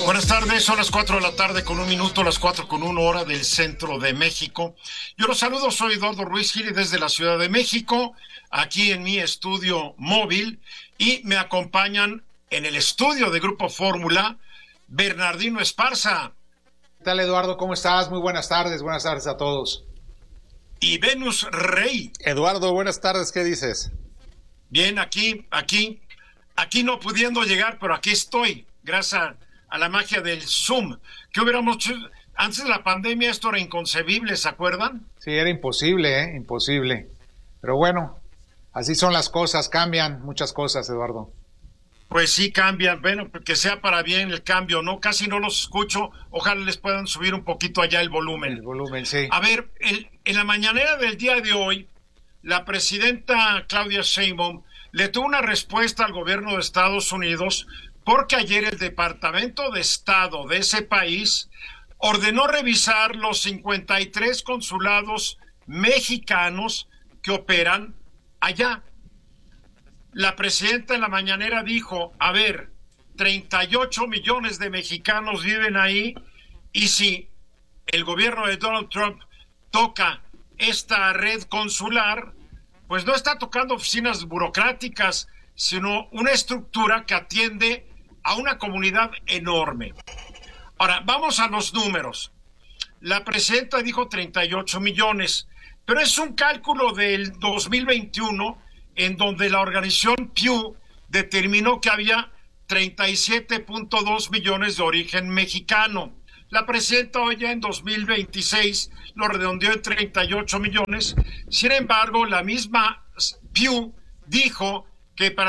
Buenas tardes, son las 4 de la tarde con 1 minuto, las 4:01 del centro de México. Yo los saludo, soy Eduardo Ruiz Gili desde la Ciudad de México, aquí en mi estudio móvil, y me acompañan en el estudio de Grupo Fórmula, Bernardino Esparza. ¿Qué tal, Eduardo? ¿Cómo estás? Muy buenas tardes a todos. Y Venus Rey. Eduardo, buenas tardes, ¿qué dices? Bien, aquí no pudiendo llegar, pero aquí estoy, gracias a la magia del Zoom. ¿Qué hubiéramos hecho? Antes de la pandemia esto era inconcebible, ¿se acuerdan? Sí, era imposible, imposible. Pero bueno, así son las cosas, cambian muchas cosas, Eduardo. Pues sí, cambian, bueno, que sea para bien el cambio, ¿no? Casi no los escucho, ojalá les puedan subir un poquito allá el volumen. El volumen, sí. A ver, en la mañanera del día de hoy, la presidenta Claudia Sheinbaum le tuvo una respuesta al gobierno de Estados Unidos porque ayer el Departamento de Estado de ese país ordenó revisar los 53 consulados mexicanos que operan allá. La presidenta en la mañanera dijo, a ver, 38 millones de mexicanos viven ahí, y si el gobierno de Donald Trump toca esta red consular, pues no está tocando oficinas burocráticas, sino una estructura que atiende a una comunidad enorme. Ahora, vamos a los números. La presidenta dijo 38 millones, pero es un cálculo del 2021 en donde la organización Pew determinó que había 37.2 millones de origen mexicano. La presidenta hoy ya en 2026 lo redondeó en 38 millones. Sin embargo, la misma Pew dijo que para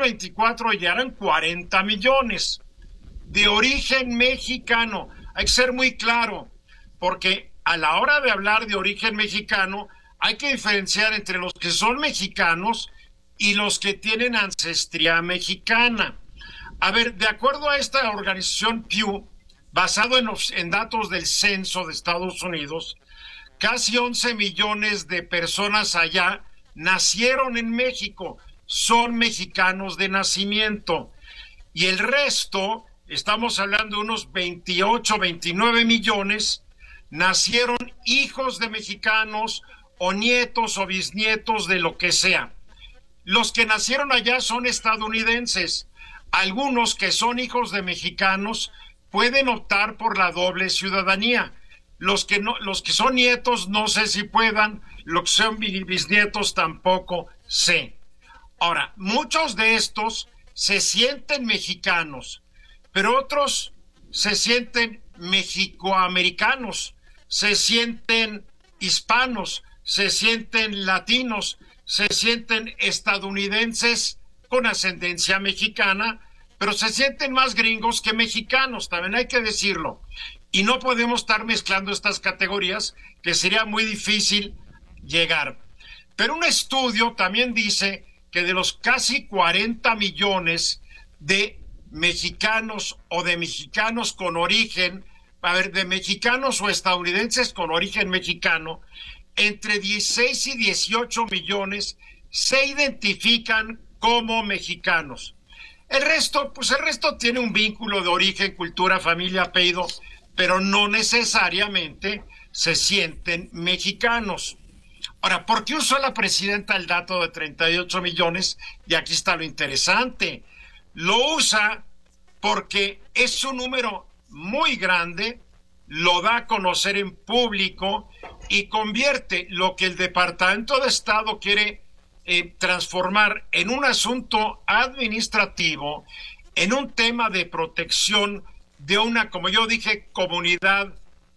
2024 ya eran 40 millones de origen mexicano. Hay que ser muy claro, porque a la hora de hablar de origen mexicano hay que diferenciar entre los que son mexicanos y los que tienen ancestría mexicana. A ver, de acuerdo a esta organización Pew, basado en datos del censo de Estados Unidos, casi 11 millones de personas allá nacieron en México, son mexicanos de nacimiento. Y el resto, estamos hablando de unos 28, 29 millones, nacieron hijos de mexicanos o nietos o bisnietos de lo que sea. Los que nacieron allá son estadounidenses. Algunos que son hijos de mexicanos pueden optar por la doble ciudadanía. Los que son nietos no sé si puedan, los que son bisnietos tampoco sé. Ahora, muchos de estos se sienten mexicanos, pero otros se sienten mexicoamericanos, se sienten hispanos, se sienten latinos, se sienten estadounidenses con ascendencia mexicana, pero se sienten más gringos que mexicanos, también hay que decirlo. Y no podemos estar mezclando estas categorías, que sería muy difícil llegar. Pero un estudio también dice que de los casi 40 millones de mexicanos o de mexicanos con origen, de mexicanos o estadounidenses con origen mexicano, entre 16 y 18 millones se identifican como mexicanos. El resto tiene un vínculo de origen, cultura, familia, apellido, pero no necesariamente se sienten mexicanos. Ahora, ¿por qué usó la presidenta el dato de 38 millones? Y aquí está lo interesante. Lo usa porque es un número muy grande, lo da a conocer en público y convierte lo que el Departamento de Estado quiere transformar en un asunto administrativo, en un tema de protección de una, como yo dije, comunidad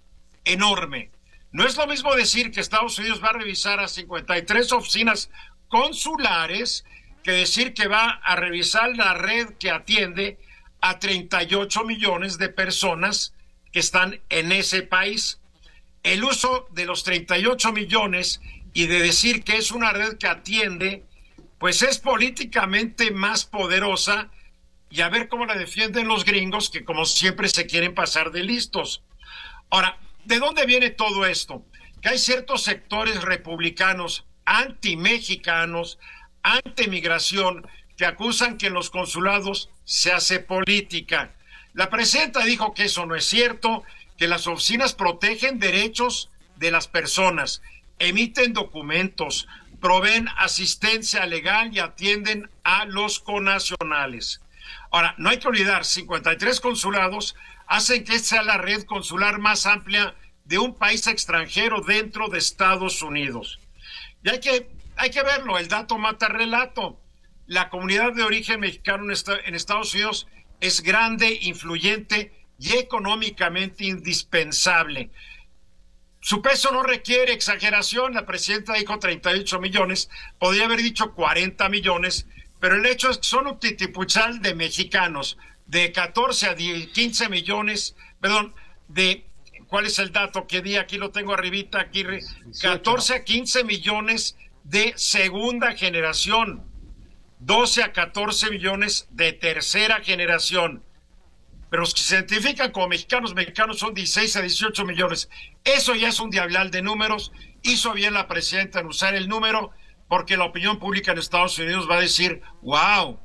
enorme. No es lo mismo decir que Estados Unidos va a revisar a 53 oficinas consulares que decir que va a revisar la red que atiende a 38 millones de personas que están en ese país. El uso de los 38 millones y de decir que es una red que atiende, pues es políticamente más poderosa, y a ver cómo la defienden los gringos, que como siempre se quieren pasar de listos. Ahora, ¿de dónde viene todo esto? Que hay ciertos sectores republicanos anti-mexicanos, anti-migración, que acusan que en los consulados se hace política. La presidenta dijo que eso no es cierto, que las oficinas protegen derechos de las personas, emiten documentos, proveen asistencia legal y atienden a los connacionales. Ahora, no hay que olvidar, 53 consulados hacen que esta sea la red consular más amplia de un país extranjero dentro de Estados Unidos. Y hay que verlo, el dato mata el relato. La comunidad de origen mexicano en Estados Unidos es grande, influyente y económicamente indispensable. Su peso no requiere exageración. La presidenta dijo 38 millones, podría haber dicho 40 millones, pero el hecho es que son un titipuchal de mexicanos, de 14 a 15 millones, perdón, ¿cuál es el dato que di? Aquí lo tengo arribita, aquí, 14 a 15 millones de segunda generación, 12 a 14 millones de tercera generación. Pero los que se identifican como mexicanos son 16 a 18 millones. Eso ya es un diablal de números. Hizo bien la presidenta en usar el número, porque la opinión pública en Estados Unidos va a decir wow,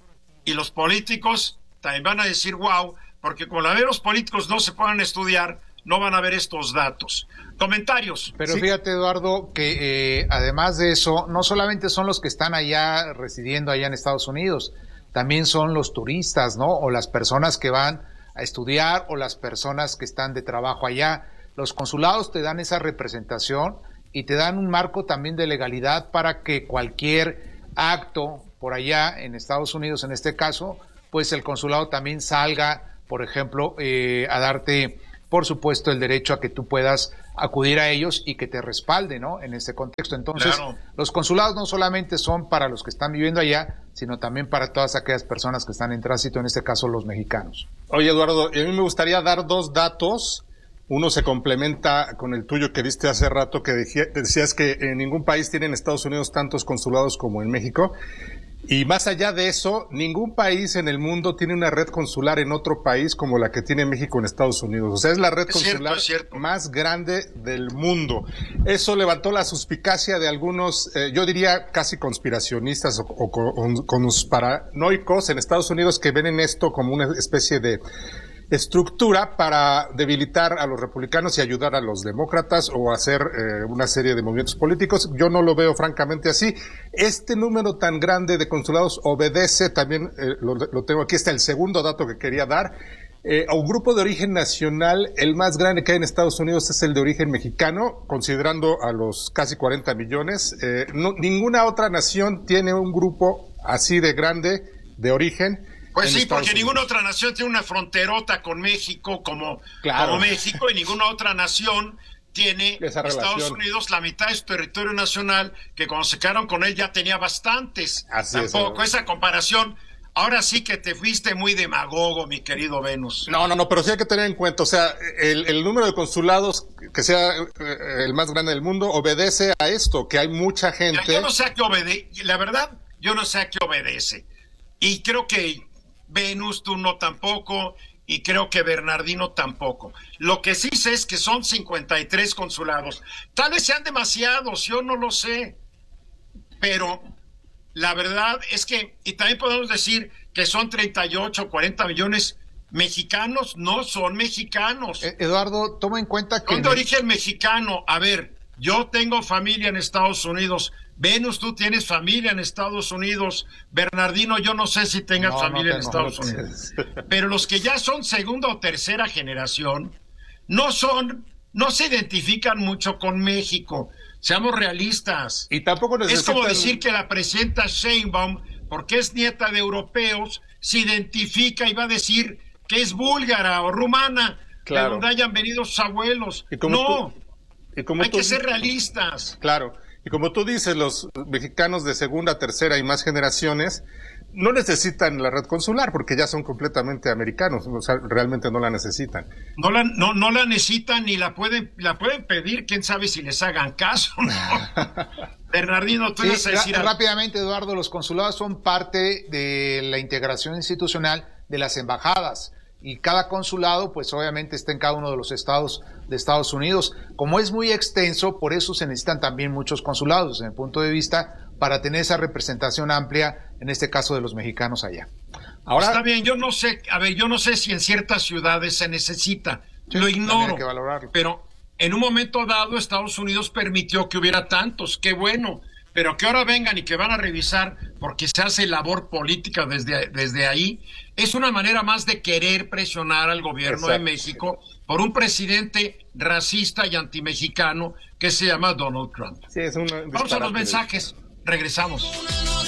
y los políticos también van a decir wow, porque como la vez los políticos no se puedan estudiar, no van a ver estos datos. Comentarios. Pero sí, fíjate, Eduardo, que además de eso, no solamente son los que están allá residiendo allá en Estados Unidos, también son los turistas, ¿no? O las personas que van a estudiar o las personas que están de trabajo allá. Los consulados te dan esa representación y te dan un marco también de legalidad para que cualquier acto por allá en Estados Unidos, en este caso, pues el consulado también salga, por ejemplo, a darte, por supuesto, el derecho a que tú puedas acudir a ellos y que te respalde, ¿no? En este contexto. Entonces, claro, los consulados no solamente son para los que están viviendo allá, sino también para todas aquellas personas que están en tránsito, en este caso los mexicanos. Oye, Eduardo, a mí me gustaría dar dos datos. Uno se complementa con el tuyo que diste hace rato, que decías que en ningún país tiene en Estados Unidos tantos consulados como en México. Y más allá de eso, ningún país en el mundo tiene una red consular en otro país como la que tiene México en Estados Unidos. O sea, es la red consular más grande del mundo. Eso levantó la suspicacia de algunos, yo diría casi conspiracionistas o conspiranoicos en Estados Unidos, que ven en esto como una especie de estructura para debilitar a los republicanos y ayudar a los demócratas o hacer una serie de movimientos políticos. Yo no lo veo francamente así. Este número tan grande de consulados obedece, también lo tengo aquí, está el segundo dato que quería dar, a un grupo de origen nacional. El más grande que hay en Estados Unidos es el de origen mexicano, considerando a los casi 40 millones. Ninguna otra nación tiene un grupo así de grande de origen. Pues sí, porque ninguna otra nación tiene una fronterota con México como México, y ninguna otra nación tiene Estados Unidos la mitad de su territorio nacional, que cuando se quedaron con él ya tenía bastantes. Tampoco esa comparación. Ahora sí que te fuiste muy demagogo, mi querido Venus. No, pero sí hay que tener en cuenta, o sea, el número de consulados, que sea el más grande del mundo, obedece a esto, que hay mucha gente. Yo no sé a qué obedece, la verdad, yo no sé a qué obedece. Y creo que Venus, tú no tampoco, y creo que Bernardino tampoco. Lo que sí sé es que son 53 consulados. Tal vez sean demasiados, yo no lo sé. Pero la verdad es que, y también podemos decir que son 38, 40 millones mexicanos, no son mexicanos. Eduardo, toma en cuenta que... Son de origen mexicano. A ver, yo tengo familia en Estados Unidos. Venus, tú tienes familia en Estados Unidos. Bernardino, yo no sé si tengas familia en Estados Unidos. Pero los que ya son segunda o tercera generación no se identifican mucho con México. Seamos realistas. Y tampoco necesitan... Es como decir que la presidenta Sheinbaum, porque es nieta de europeos, se identifica y va a decir que es búlgara o rumana, de donde hayan venido sus abuelos. Hay que ser realistas. Claro. Y como tú dices, los mexicanos de segunda, tercera y más generaciones no necesitan la red consular porque ya son completamente americanos, o sea, realmente no la necesitan. No la necesitan ni la pueden pedir, quién sabe si les hagan caso, ¿no? Bernardino, tú ibas a decir algo. Rápidamente, Eduardo, los consulados son parte de la integración institucional de las embajadas. Y cada consulado, pues obviamente está en cada uno de los estados de Estados Unidos. Como es muy extenso, por eso se necesitan también muchos consulados, desde mi punto de vista, para tener esa representación amplia, en este caso de los mexicanos allá. Ahora, está bien, yo no sé, a ver, yo no sé si en ciertas ciudades se necesita, Sí, lo también ignoro, hay que valorarlo. pero en un momento dado Estados Unidos permitió que hubiera tantos, qué bueno, pero que ahora vengan y que van a revisar porque se hace labor política desde ahí, es una manera más de querer presionar al gobierno de Exacto. México por un presidente racista y antimexicano que se llama Donald Trump. sí, es un Vamos a los disparate. mensajes, regresamos.